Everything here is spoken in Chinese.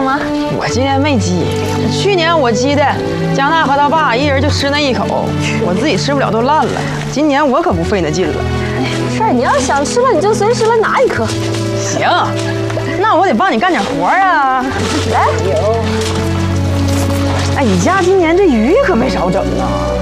吗？ 我今年没积，去年我积的，江娜和他爸一人就吃那一口，我自己吃不了都烂了。今年我可不费那劲了。 没事，你要想吃了你就随时来拿一颗。 行，那我得帮你干点活啊。 来， 哎，你家今年这鱼可没少整啊。